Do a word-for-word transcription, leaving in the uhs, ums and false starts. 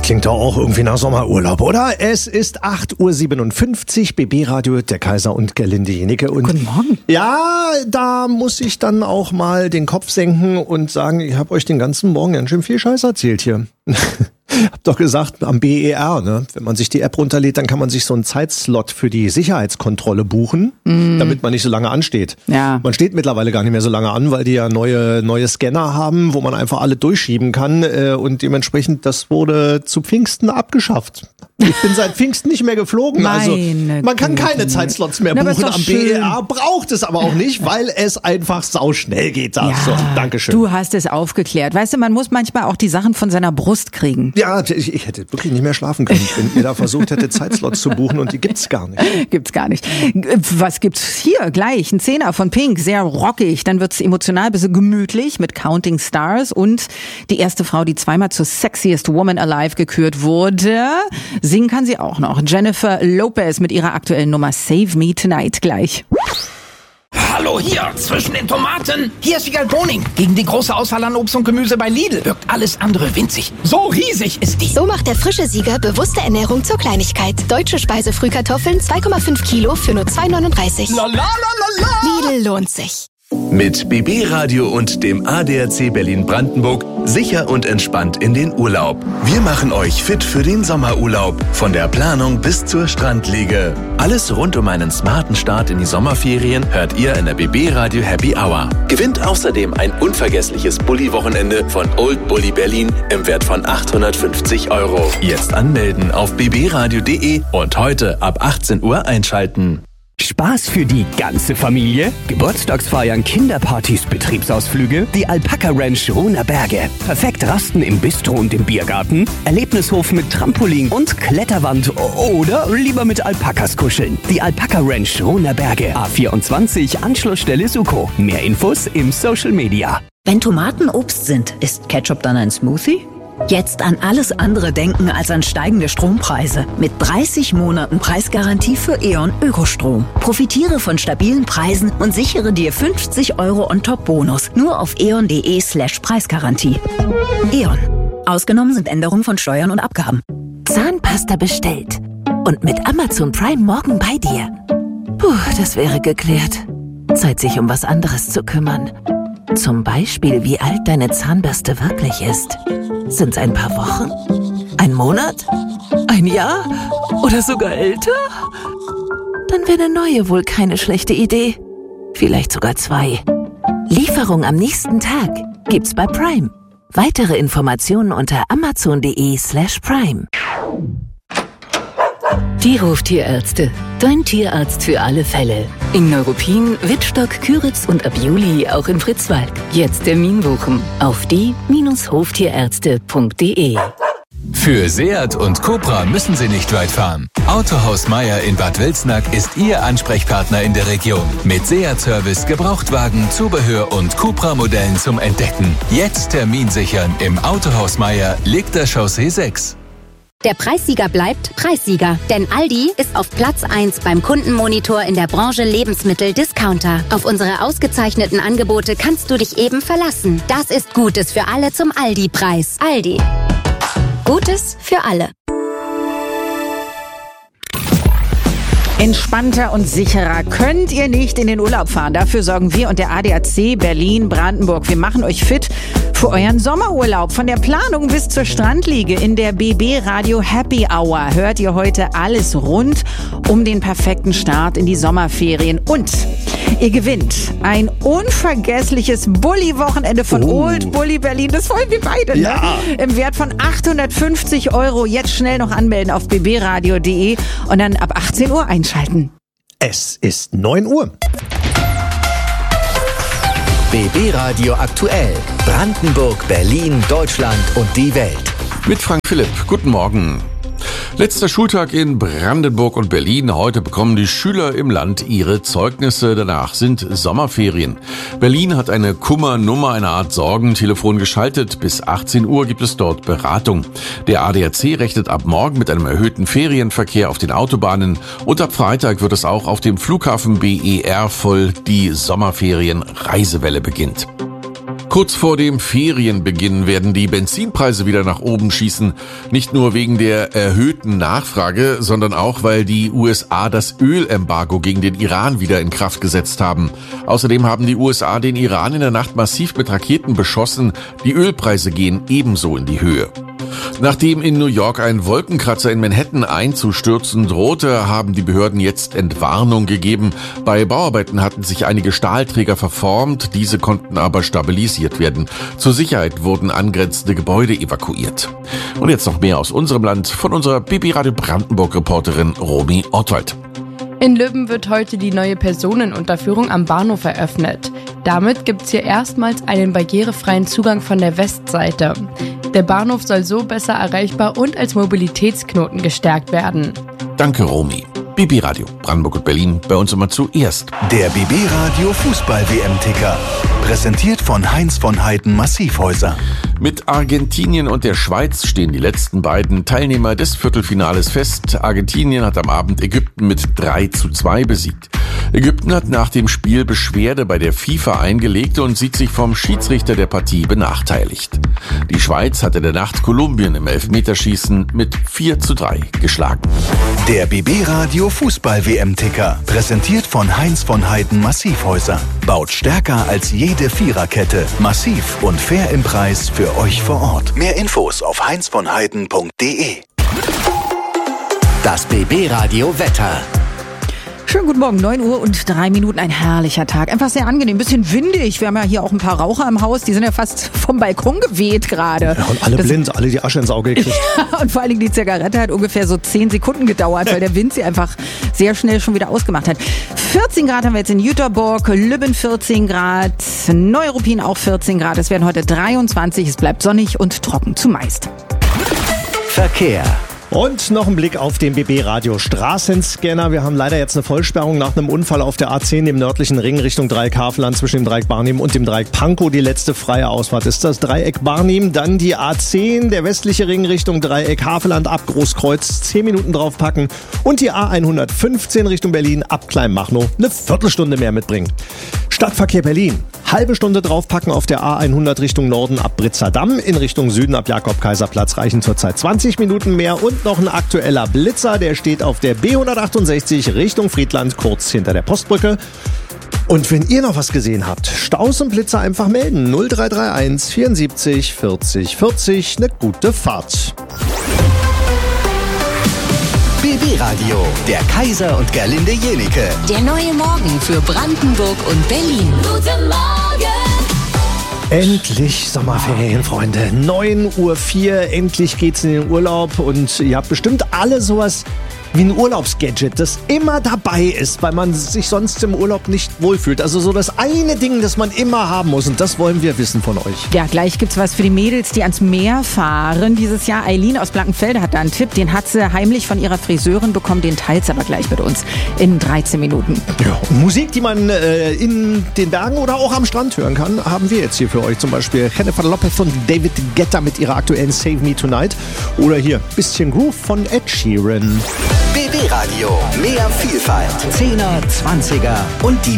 klingt doch auch irgendwie nach Sommerurlaub, oder? Es ist acht Uhr siebenundfünfzig, B B-Radio, der Kaiser und Gerlinde Jenecke. Und guten Morgen. Ja, da muss ich dann auch mal den Kopf senken und sagen, ich habe euch den ganzen Morgen ganz schön viel Scheiß erzählt hier. Hab doch gesagt, am B E R, ne? Wenn man sich die App runterlädt, dann kann man sich so einen Zeitslot für die Sicherheitskontrolle buchen, mm. damit man nicht so lange ansteht. Ja. Man steht mittlerweile gar nicht mehr so lange an, weil die ja neue neue Scanner haben, wo man einfach alle durchschieben kann äh, und dementsprechend, das wurde zu Pfingsten abgeschafft. Ich bin seit Pfingsten nicht mehr geflogen. Meine also man kann Güte. keine Zeitslots mehr Na, buchen aber ist am doch B E R, schön. braucht es aber auch nicht, weil es einfach sauschnell geht. Da. Ja, So, Dankeschön. du hast es aufgeklärt. Weißt du, man muss manchmal auch die Sachen von seiner Brust kriegen. Ja, ich, ich hätte wirklich nicht mehr schlafen können, wenn ihr da versucht hättet, Zeitslots zu buchen und die gibt's gar nicht. Gibt's gar nicht. Was gibt's hier gleich? Ein Zehner von Pink, sehr rockig. Dann wird's emotional, bisschen gemütlich mit Counting Stars und die erste Frau, die zweimal zur Sexiest Woman Alive gekürt wurde. Singen kann sie auch noch. Jennifer Lopez mit ihrer aktuellen Nummer Save Me Tonight gleich. Hallo hier, zwischen den Tomaten. Hier ist Vigal Boning. Gegen die große Auswahl an Obst und Gemüse bei Lidl wirkt alles andere winzig. So riesig ist die. So macht der frische Sieger bewusste Ernährung zur Kleinigkeit. Deutsche Speisefrühkartoffeln zwei Komma fünf Kilo für nur zwei neununddreißig. La la la la la. Lidl lohnt sich. Mit B B-Radio und dem A D A C Berlin-Brandenburg sicher und entspannt in den Urlaub. Wir machen euch fit für den Sommerurlaub. Von der Planung bis zur Strandliege. Alles rund um einen smarten Start in die Sommerferien hört ihr in der B B-Radio Happy Hour. Gewinnt außerdem ein unvergessliches Bulli-Wochenende von Old Bulli Berlin im Wert von achthundertfünfzig Euro. Jetzt anmelden auf b b radio punkt de und heute ab achtzehn Uhr einschalten. Spaß für die ganze Familie? Geburtstagsfeiern, Kinderpartys, Betriebsausflüge? Die Alpaka Ranch Ruhner Berge. Perfekt rasten im Bistro und im Biergarten? Erlebnishof mit Trampolin und Kletterwand oder lieber mit Alpakas kuscheln? Die Alpaka Ranch Ruhner Berge. A vierundzwanzig, Anschlussstelle Suko. Mehr Infos im Social Media. Wenn Tomaten Obst sind, ist Ketchup dann ein Smoothie? Jetzt an alles andere denken als an steigende Strompreise. Mit dreißig Monaten Preisgarantie für E.ON Ökostrom. Profitiere von stabilen Preisen und sichere dir fünfzig Euro on top Bonus. Nur auf eon.de slash Preisgarantie. E.ON. Ausgenommen sind Änderungen von Steuern und Abgaben. Zahnpasta bestellt. Und mit Amazon Prime morgen bei dir. Puh, das wäre geklärt. Zeit, sich um was anderes zu kümmern. Zum Beispiel, wie alt deine Zahnbürste wirklich ist. Sind's ein paar Wochen? Ein Monat? Ein Jahr? Oder sogar älter? Dann wäre eine neue wohl keine schlechte Idee. Vielleicht sogar zwei. Lieferung am nächsten Tag gibt's bei Prime. Weitere Informationen unter amazon.de slash Prime. Die Hoftierärzte. Dein Tierarzt für alle Fälle. In Neuruppin, Wittstock, Küritz und ab Juli auch in Fritzwalk. Jetzt Termin buchen auf die Bindestrich hoftierärzte punkt de. Für Seat und Cupra müssen Sie nicht weit fahren. Autohaus Meier in Bad Wilsnack ist Ihr Ansprechpartner in der Region. Mit Seat-Service, Gebrauchtwagen, Zubehör und Cupra-Modellen zum Entdecken. Jetzt Termin sichern im Autohaus Meier, Legter Chaussee sechs. Der Preissieger bleibt Preissieger, denn Aldi ist auf Platz eins beim Kundenmonitor in der Branche Lebensmittel-Discounter. Auf unsere ausgezeichneten Angebote kannst du dich eben verlassen. Das ist Gutes für alle zum Aldi-Preis. Aldi. Gutes für alle. Entspannter und sicherer könnt ihr nicht in den Urlaub fahren. Dafür sorgen wir und der A D A C Berlin-Brandenburg. Wir machen euch fit für euren Sommerurlaub. Von der Planung bis zur Strandliege in der B B-Radio Happy Hour hört ihr heute alles rund um den perfekten Start in die Sommerferien. Und ihr gewinnt ein unvergessliches Bulli-Wochenende von Oh. Old Bulli Berlin. Das wollen wir beide, Ja. ne? Im Wert von achthundertfünfzig Euro. Jetzt schnell noch anmelden auf b b radio punkt de und dann ab achtzehn Uhr einschalten. Es ist neun Uhr. B B-Radio aktuell. Brandenburg, Berlin, Deutschland und die Welt. Mit Frank Philipp. Guten Morgen. Letzter Schultag in Brandenburg und Berlin. Heute bekommen die Schüler im Land ihre Zeugnisse. Danach sind Sommerferien. Berlin hat eine Kummernummer, eine Art Sorgentelefon geschaltet. Bis achtzehn Uhr gibt es dort Beratung. Der A D A C rechnet ab morgen mit einem erhöhten Ferienverkehr auf den Autobahnen. Und ab Freitag wird es auch auf dem Flughafen B E R voll. Die Sommerferien-Reisewelle beginnt. Kurz vor dem Ferienbeginn werden die Benzinpreise wieder nach oben schießen. Nicht nur wegen der erhöhten Nachfrage, sondern auch, weil die U S A das Ölembargo gegen den Iran wieder in Kraft gesetzt haben. Außerdem haben die U S A den Iran in der Nacht massiv mit Raketen beschossen. Die Ölpreise gehen ebenso in die Höhe. Nachdem in New York ein Wolkenkratzer in Manhattan einzustürzen drohte, haben die Behörden jetzt Entwarnung gegeben. Bei Bauarbeiten hatten sich einige Stahlträger verformt, diese konnten aber stabilisiert werden. Zur Sicherheit wurden angrenzende Gebäude evakuiert. Und jetzt noch mehr aus unserem Land von unserer B B Radio Brandenburg-Reporterin Romy Ortwald. In Löben wird heute die neue Personenunterführung am Bahnhof eröffnet. Damit gibt es hier erstmals einen barrierefreien Zugang von der Westseite. Der Bahnhof soll so besser erreichbar und als Mobilitätsknoten gestärkt werden. Danke, Romy. B B Radio Brandenburg und Berlin, bei uns immer zuerst. Der B B Radio Fußball-W M-Ticker. Präsentiert von Heinz von Heiden Massivhäuser. Mit Argentinien und der Schweiz stehen die letzten beiden Teilnehmer des Viertelfinales fest. Argentinien hat am Abend Ägypten mit drei zu zwei besiegt. Ägypten hat nach dem Spiel Beschwerde bei der FIFA eingelegt und sieht sich vom Schiedsrichter der Partie benachteiligt. Die Schweiz hat in der Nacht Kolumbien im Elfmeterschießen mit vier zu drei geschlagen. Der B B Radio Fußball-W M-Ticker. Präsentiert von Heinz von Heiden Massivhäuser. Baut stärker als jede Viererkette. Massiv und fair im Preis für euch vor Ort. Mehr Infos auf heinz von heiden punkt de. Das B B Radio Wetter. Schönen guten Morgen, neun Uhr und drei Minuten, ein herrlicher Tag. Einfach sehr angenehm, bisschen windig. Wir haben ja hier auch ein paar Raucher im Haus, die sind ja fast vom Balkon geweht gerade. Ja, und alle das blind, alle die Asche ins Auge gekriegt. Ja, und vor allen Dingen die Zigarette hat ungefähr so zehn Sekunden gedauert, weil der Wind sie einfach sehr schnell schon wieder ausgemacht hat. vierzehn Grad haben wir jetzt in Jüterborg, Lübben vierzehn Grad, Neuruppin auch vierzehn Grad. Es werden heute dreiundzwanzig, es bleibt sonnig und trocken zumeist. Verkehr. Und noch ein Blick auf den B B Radio Straßenscanner. Wir haben leider jetzt eine Vollsperrung nach einem Unfall auf der A zehn im nördlichen Ring Richtung Dreieck Havelland zwischen dem Dreieck Barnim und dem Dreieck Pankow. Die letzte freie Ausfahrt ist das Dreieck Barnim. Dann die A zehn, der westliche Ring Richtung Dreieck Havelland ab Großkreuz. zehn Minuten draufpacken. Und die A hundertfünfzehn Richtung Berlin ab Kleinmachnow eine Viertelstunde mehr mitbringen. Stadtverkehr Berlin. Halbe Stunde draufpacken auf der A hundert Richtung Norden ab Britzer Damm. In Richtung Süden ab Jakob-Kaiser-Platz reichen zurzeit zwanzig Minuten mehr. Und noch ein aktueller Blitzer, der steht auf der B hundertachtundsechzig Richtung Friedland, kurz hinter der Postbrücke. Und wenn ihr noch was gesehen habt, Staus und Blitzer einfach melden. null drei drei eins vierundsiebzig vierzig vierzig, eine gute Fahrt. B B Radio, der Kaiser und Gerlinde Jenike. Der neue Morgen für Brandenburg und Berlin. Guten Morgen! Endlich Sommerferien, Freunde. neun Uhr vier, endlich geht's in den Urlaub und ihr habt bestimmt alle sowas wie ein Urlaubsgadget, das immer dabei ist, weil man sich sonst im Urlaub nicht wohlfühlt. Also so das eine Ding, das man immer haben muss und das wollen wir wissen von euch. Ja, gleich gibt's was für die Mädels, die ans Meer fahren. Dieses Jahr Eileen aus Blankenfelde hat da einen Tipp, den hat sie heimlich von ihrer Friseurin bekommen, den teilt sie aber gleich mit uns in dreizehn Minuten. Ja, und Musik, die man äh, in den Bergen oder auch am Strand hören kann, haben wir jetzt hier für euch. Zum Beispiel Jennifer Lopez und David Guetta mit ihrer aktuellen Save Me Tonight oder hier bisschen Groove von Ed Sheeran. B B Radio, mehr Vielfalt, Zehner, Zwanziger und die